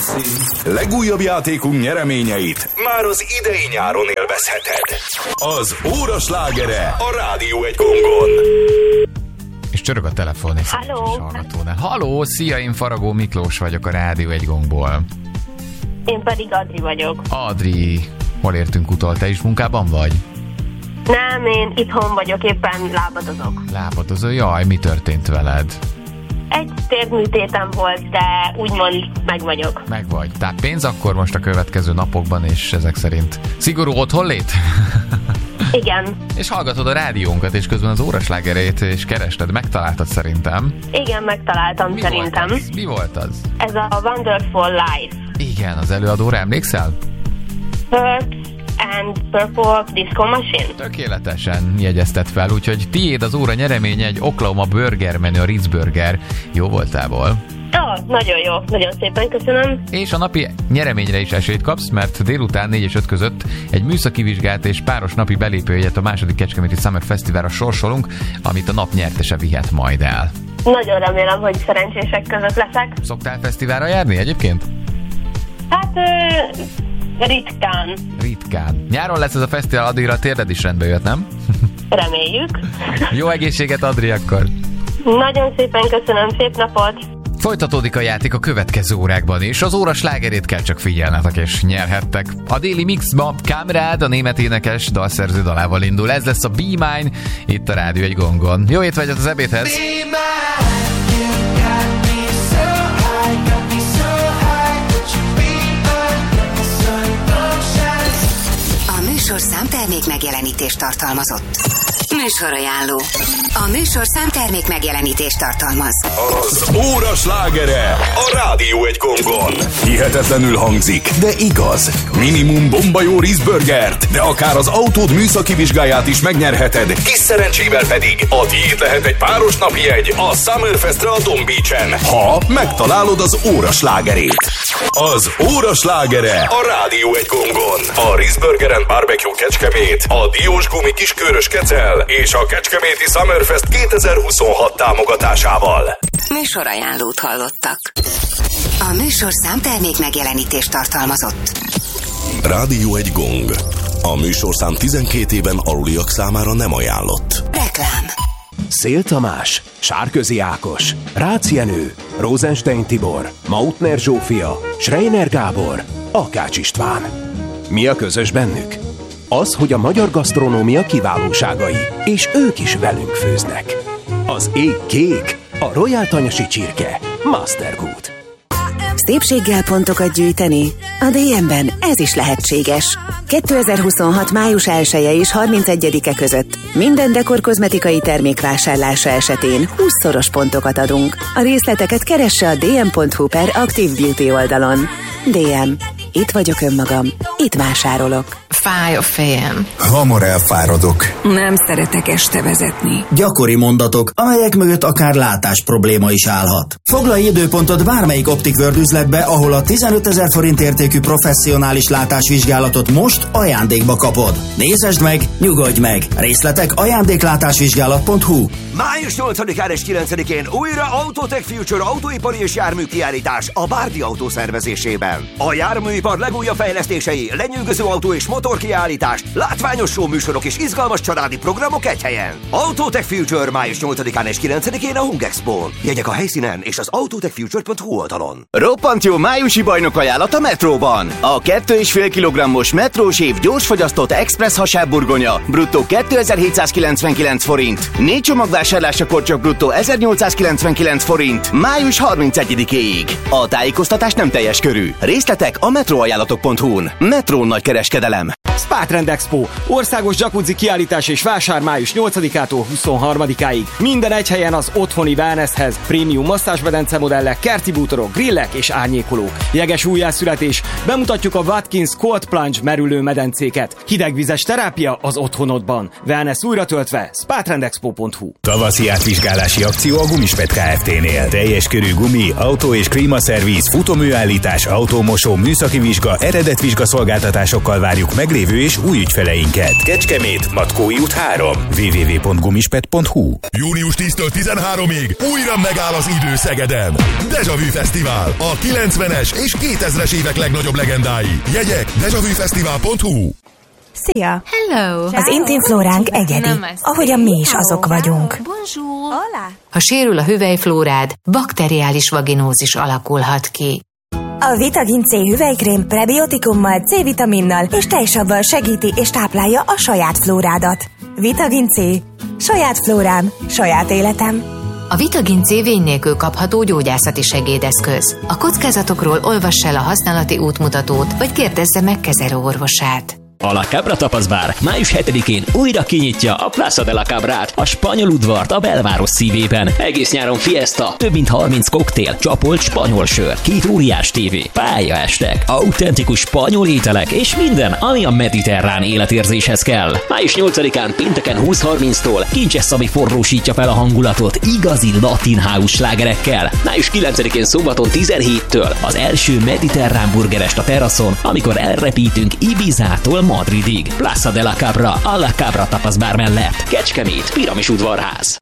Legújabb játékunk nyereményeit már az idei nyáron élvezheted. Az óra slágere a Rádió egy gongon. És csörög a telefon egy hallgatónál. Halló, szia, én Faragó Miklós vagyok a Rádió egy gongból. Én pedig Adri vagyok. Adri, hol értünk utol? Te is munkában vagy? Nem, én itthon vagyok, éppen lábadozok. Lábadozó? Jaj, mi történt veled? Egy térműtétem volt, de úgymond meg vagyok. Meg vagy. Tehát pénz akkor most a következő napokban, és ezek szerint szigorú otthonlét? Igen. És hallgatod a rádiónkat, és közben az óraslágerét, és kerested, megtaláltad szerintem. Igen, megtaláltam szerintem. Mi volt az? Ez a Wonderful Life. Igen, az előadóra emlékszel? Perks and Purple Disco Machine. Tökéletesen jegyezted fel, úgyhogy tiéd az óra nyereménye egy Oklahoma burger menü, a Ritz Burger. Jó voltából? Nagyon jó, nagyon szépen köszönöm. És a napi nyereményre is esélyt kapsz, mert délután 4 és 5 között egy műszaki vizsgát és páros napi belépőjegyet a második Kecskeméti Summer Fesztiválra sorsolunk, amit a nap nyertese vihet majd el. Nagyon remélem, hogy szerencsések között leszek. Szoktál fesztiválra járni egyébként? Hát ritkán. Ritkán. Nyáron lesz ez a fesztivál, addigra a térded is rendbe jött, nem? Reméljük. Jó egészséget, Adri, akkor. Nagyon szépen köszönöm, szép napot. Folytatódik a játék a következő órákban is. Az óra slágerét kell csak figyelnetek, és nyerhettek. A déli mixba Kamrád, a német énekes dalszerző dalával indul. Ez lesz a Be Mine, itt a Rádió egy gongon. Jó étvágyat az ebédhez! A műsorszám termék megjelenítést tartalmazott. Műsorajánló. A műsorszám termék megjelenítést tartalmaz. Az óra slágere a Rádió egy gongon. Hihetetlenül hangzik, de igaz. Minimum bomba jó Ritz Burgert, de akár az autód műszaki vizsgáját is megnyerheted. Kis szerencsével pedig a tiéd lehet egy páros napi jegy a Summerfestre a Don Beach-en, ha megtalálod az óra slágerét. Az óra slágere a Rádió egy gongon. A Ritz Burgeren Barbecue Kecskemét, a Diós Gumi Kiskörös Kecel és a Kecskeméti Summerfest 2026 támogatásával. Műsorajánlót hallottak. A műsorszám termék megjelenítést tartalmazott. Rádió egy gong. A műsorszám 12 éven aluliak számára nem ajánlott. Reklám. Szél Tamás, Sárközi Ákos, Rácz Jenő, Rosenstein Tibor, Mautner Zsófia, Schreiner Gábor, Akács István. Mi a közös bennük? Az, hogy a magyar gasztronómia kiválóságai, és ők is velünk főznek. Az ég kék, a Royal Tanyasi csirke, Mastergood. Szépséggel pontokat gyűjteni? A DM-ben ez is lehetséges. 2026. május 1-e és 31-e között minden dekor kozmetikai termék vásárlása esetén 20-szoros pontokat adunk. A részleteket keresse a dm.hu/Active Beauty oldalon. DM. Itt vagyok önmagam. Itt vásárolok. Fáj a fejem. Hamar elfáradok. Nem szeretek este vezetni. Gyakori mondatok, amelyek mögött akár látás probléma is állhat. Foglalj időpontot bármelyik Optic World üzletbe, ahol a 15 000 forint értékű professzionális látásvizsgálatot most ajándékba kapod. Nézesd meg, nyugodj meg! Részletek ajándéklátásvizsgálat.hu. Május 8-án és 9-én újra Autotech Future autóipari és járműkiállítás a Bárdi Autó szervezésében. A járműipar legújabb fejlesztései, lenyűgöző autó és motorkiállítás, látványos showműsorok és izgalmas családi programok egy helyen. Autotech Future május 8-án és 9-én a Hung Expo-n. Jegyek a helyszínen és az autotechfuture.hu oldalon. Roppant jó májusi bajnok ajánlat a Metróban. A 2,5 kg-os metrós év gyorsfogyasztott express hasábburgonya bruttó 2799 forint. 4 csomagvásárlásakor csak bruttó 1899 forint. Május 31-éig. A tájékoztatás nem teljes körű. Részletek a metroajánlatok.hu-n. Metró nagykereskedelem. Spa Trend Expo. Országos jacuzzi kiállítás és vásár május 8-ától 23-áig. Minden egy helyen az otthoni wellnesshez. Prémium masszázsmedence modellek, kerti bútorok, grillek és árnyékolók. Jeges újjászületés. Bemutatjuk a Watkins Cold Plunge merülő medencéket. Hidegvizes terápia az otthonodban. Wellness újra töltve. spatrendexpo.hu. Tavaszi átvizsgálási akció a Gumispet Kft-nél. Teljes körű gumi, autó és klímaszerviz, futóműállítás, autómosó, műszaki vizsga, eredetvizsga szolgáltatásokkal várjuk meglévő jövő és új ügyfeleinket. Kecskemét, Matkói út 3. www.gumispet.hu. Június 10-től 13-ig újra megáll az idő Szegeden. Deja Vu Fesztivál, a 90-es és 2000-es évek legnagyobb legendái. Jegyek dejavufesztivál.hu. Szia! Hello! Az intim flóránk egyedi, ahogyan mi is azok vagyunk. Ha sérül a hüvelyflórád, bakteriális vaginózis alakulhat ki. A Vitagin C hüvelykrém prebiotikummal, C-vitaminnal és tejsabbal segíti és táplálja a saját flórádat. Vitagin C. Saját flórám, saját életem. A Vitagin C vény nélkül kapható gyógyászati segédeszköz. A kockázatokról olvass el a használati útmutatót, vagy kérdezze meg kezelőorvosát. A La Cabra tapaszbár május 7-én újra kinyitja a Plaza de la Cabrát, a spanyol udvart a belváros szívében. Egész nyáron fiesta, több mint 30 koktél, csapolt spanyol sör, 2 óriás tévé, pályaestek, autentikus spanyol ételek és minden, ami a mediterrán életérzéshez kell. Május 8-án pénteken 20:30-tól Kincses Szabi forrósítja fel a hangulatot igazi latin house slágerekkel. Május 9-én szombaton 17-től az első mediterrán burgerest a teraszon, amikor elrepítünk Ibizától Madridig. Plaza de la Cabra, a La Cabra tapaszbár mellett. Kecskemét, Piramis udvarház.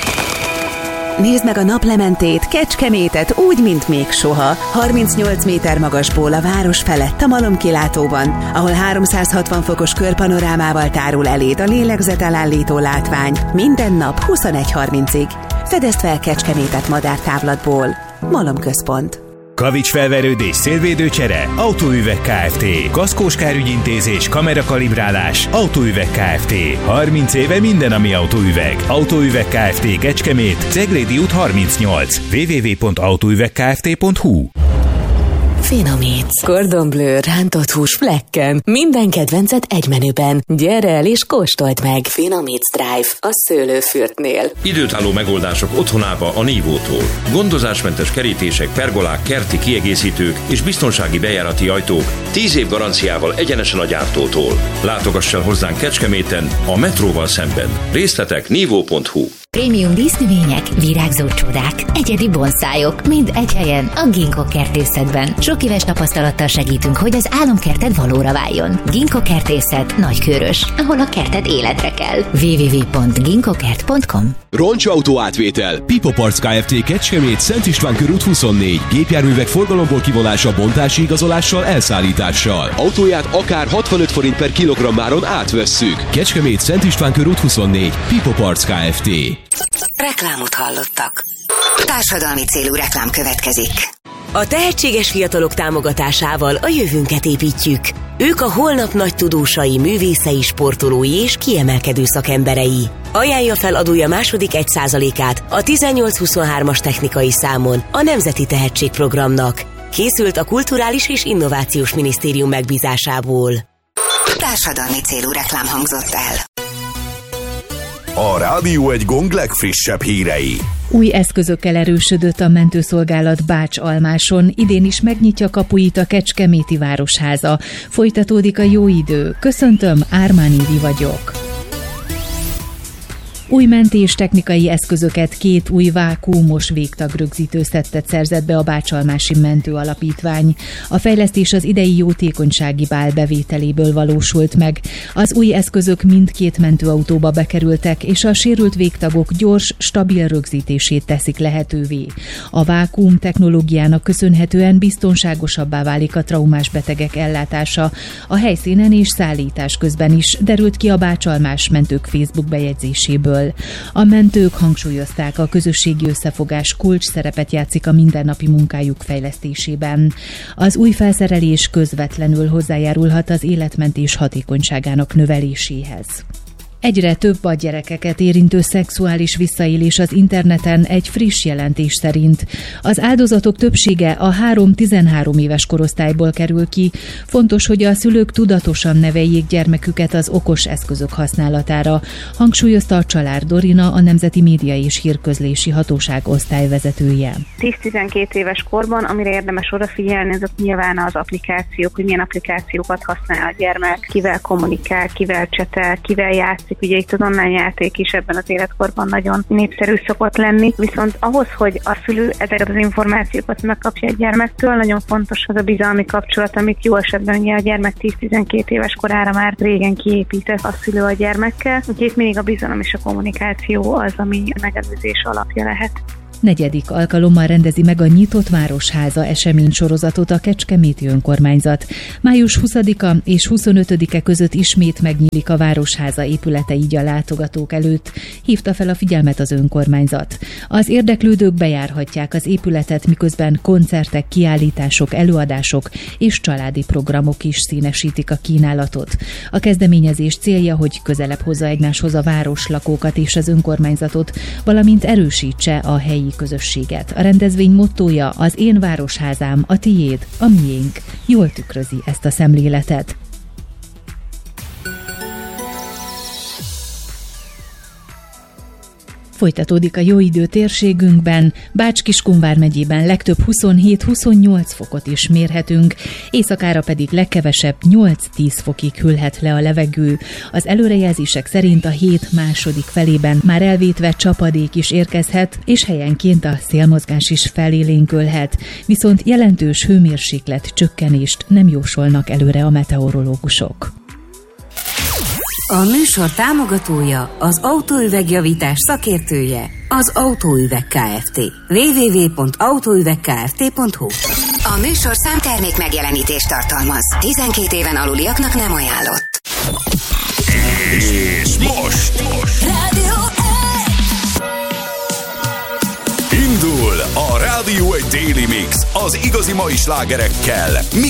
Nézd meg a naplementét, Kecskemétet úgy, mint még soha. 38 méter magasból a város felett a malomkilátóban, ahol 360 fokos körpanorámával tárul eléd a lélegzetelállító látvány. Minden nap 21:30-ig. Fedezd fel Kecskemétet madártávlatból. Malomközpont. Kavicsfelverődés, szélvédőcsere, Autóüveg Kft. Kaszkós kárügyintézés, kamerakalibrálás, Autóüveg Kft. 30 éve minden, ami autóüveg. Autóüveg Kft. Kecskemét, Ceglédi út 38. www.autóüvegkft.hu. Finomítsz. Cordon Bleu, rántott hús flekken. Minden kedvencet egy menüben. Gyere el és kóstold meg. Finomítsz Drive a Szőlőfürtnél. Időtálló megoldások otthonába a Nívótól. Gondozásmentes kerítések, pergolák, kerti kiegészítők és biztonsági bejárati ajtók 10 év garanciával egyenesen a gyártótól. Látogass el hozzánk Kecskeméten, a metróval szemben. Részletek nívó.hu. Prémium dísznövények, virágzó csodák, egyedi bonszájok, mind egy helyen a Ginkgo kertészetben. Sok éves tapasztalattal segítünk, hogy az álomkerted valóra váljon. Ginkgo kertészet Nagykőrös, ahol a kerted életre kell. www.ginkgokert.com. Roncsautó átvétel. Pipo Parts Kft. Kecskemét, Szent István körút 24. Gépjárművek forgalomból kivonása, bontási igazolással, elszállítással. Autóját akár 65 forint per kilogrammáron átvesszük. Kecskemét, Szent István körút 24. Pipo Parts Kft. Reklámot hallottak. Társadalmi célú reklám következik. A tehetséges fiatalok támogatásával a jövőnket építjük. Ők a holnap nagy tudósai, művészei, sportolói és kiemelkedő szakemberei. Ajánlja fel adója második 1%-át a 1823-as technikai számon a Nemzeti Tehetségprogramnak. Készült a Kulturális és Innovációs Minisztérium megbízásából. Társadalmi célú reklám hangzott el. A Rádió egy Gong legfrissebb hírei. Új eszközökkel erősödött a mentőszolgálat Bács-Almáson, idén is megnyitja kapuit a Kecskeméti Városháza. Folytatódik a jó idő. Köszöntöm, Ármán Évi vagyok. Új mentés technikai eszközöket, 2 új vákuumos végtagrögzítőszettet szerzett be a Bács-Almási Mentő Alapítvány. A fejlesztés az idei jótékonysági bál bevételéből valósult meg. Az új eszközök mindkét mentőautóba bekerültek, és a sérült végtagok gyors, stabil rögzítését teszik lehetővé. A vákuum technológiának köszönhetően biztonságosabbá válik a traumás betegek ellátása a helyszínen és szállítás közben is, derült ki a Bács-Almás mentők Facebook bejegyzéséből. A mentők hangsúlyozták, a közösségi összefogás kulcs szerepet játszik a mindennapi munkájuk fejlesztésében. Az új felszerelés közvetlenül hozzájárulhat az életmentés hatékonyságának növeléséhez. Egyre több a gyerekeket érintő szexuális visszaélés az interneten egy friss jelentés szerint. Az áldozatok többsége a 3-13 éves korosztályból kerül ki. Fontos, hogy a szülők tudatosan neveljék gyermeküket az okos eszközök használatára, hangsúlyozta a Csalár Dorina, a Nemzeti Média és Hírközlési Hatóság osztályvezetője. 10-12 éves korban, amire érdemes odafigyelni, azok nyilván az applikációk, hogy milyen applikációkat használ a gyermek, kivel kommunikál, kivel csetel, kivel játszik, játszik, ugye itt az online játék is ebben az életkorban nagyon népszerű szokott lenni, viszont ahhoz, hogy a szülő ezeket az információkat megkapja a gyermektől, nagyon fontos az a bizalmi kapcsolat, amit jó esetben ugye a gyermek 10-12 éves korára már régen kiépített a szülő a gyermekkel, úgyhogy mindig a bizalom és a kommunikáció az, ami a megelőzés alapja lehet. 4. alkalommal rendezi meg a Nyitott Városháza eseménysorozatot a Kecskeméti önkormányzat. Május 20-a és 25-e között ismét megnyílik a Városháza épülete így a látogatók előtt, hívta fel a figyelmet az önkormányzat. Az érdeklődők bejárhatják az épületet, miközben koncertek, kiállítások, előadások és családi programok is színesítik a kínálatot. A kezdeményezés célja, hogy közelebb hozza egymáshoz a városlakókat és az önkormányzatot, valamint erősítse a helyi közösséget. A rendezvény mottója az Én városházám, a tiéd, a miénk. Jól tükrözi ezt a szemléletet. Folytatódik a jó idő térségünkben, Bács-Kiskun vármegyében legtöbb 27-28 fokot is mérhetünk, éjszakára pedig legkevesebb 8-10 fokig hűlhet le a levegő. Az előrejelzések szerint a hét második felében már elvétve csapadék is érkezhet, és helyenként a szélmozgás is felélénkülhet, viszont jelentős hőmérséklet csökkenést nem jósolnak előre a meteorológusok. A műsor támogatója, az autóüvegjavítás szakértője, az Autóüveg Kft. www.autóüvegkft.hu. A műsor számtermék megjelenítést tartalmaz. 12 éven aluliaknak nem ajánlott. És most Rádió indul a Rádió 1 Daily Mix az igazi mai slágerekkel,